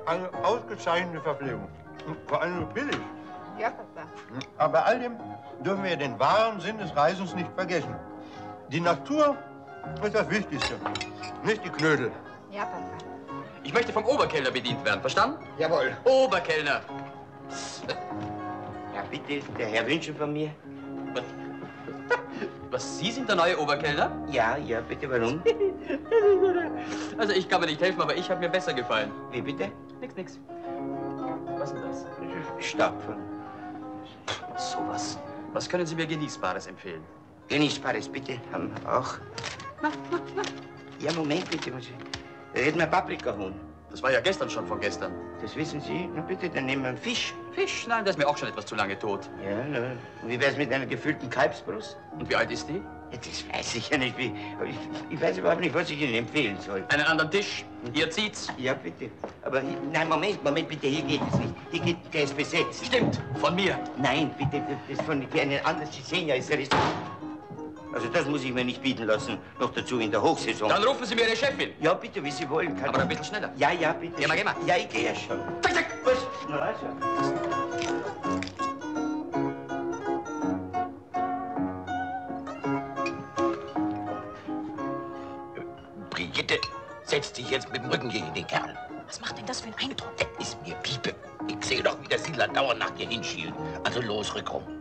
eine ausgezeichnete Verpflegung. Vor allem billig. Ja, Papa. Aber bei all dem dürfen wir den wahren Sinn des Reisens nicht vergessen. Die Natur ist das Wichtigste, nicht die Knödel. Ja, Papa. Ich möchte vom Oberkellner bedient werden, verstanden? Jawohl. Oberkellner. Ja, bitte, der Herr wünscht von mir. Was, Sie sind der neue Oberkellner? Ja, bitte, warum? Also ich kann mir nicht helfen, aber ich habe mir besser gefallen. Wie bitte? Nix. Was ist denn das? Stapfen. Sowas. Was können Sie mir Genießbares empfehlen? Genießbares, bitte, haben wir auch. Ja, Moment, bitte. Reden wir Paprikahuhn. Das war ja gestern schon von gestern. Das wissen Sie? Na bitte, dann nehmen wir einen Fisch. Fisch? Nein, der ist mir auch schon etwas zu lange tot. Ja, na, und wie wär's mit einer gefüllten Kalbsbrust? Und wie alt ist die? Ja, das weiß ich ja nicht. Ich weiß überhaupt nicht, was ich Ihnen empfehlen soll. Einen anderen Tisch? Hier zieht's. Ja, bitte. Aber, nein, Moment, bitte, hier geht es nicht. Der ist besetzt. Stimmt, von mir. Nein, bitte, das von einen anderen. Sie sehen ja, ist der Restaurant. Also das muss ich mir nicht bieten lassen, noch dazu in der Hochsaison. Dann rufen Sie mir Ihre Chefin. Ja, bitte, wie Sie wollen. Aber ein bisschen schneller. Ja, bitte. Geh mal. Ja, ich gehe ja schon. Zack, zack. Was? Na, also. Brigitte setzt sich jetzt mit dem Rücken gegen den Kerl. Was macht denn das für einen Eindruck? Das ist mir Piepe. Ich sehe doch, wie der Siedler dauernd nach dir hinschielt. Also los, rück rum.